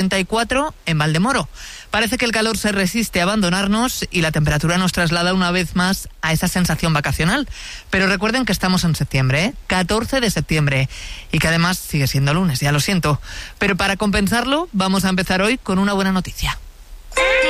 34 en Valdemoro. Parece que el calor se resiste a abandonarnos y la temperatura nos traslada una vez más a esa sensación vacacional. Pero recuerden que estamos en septiembre, 14 de septiembre, y que además sigue siendo lunes, ya lo siento. Pero para compensarlo, vamos a empezar hoy con una buena noticia.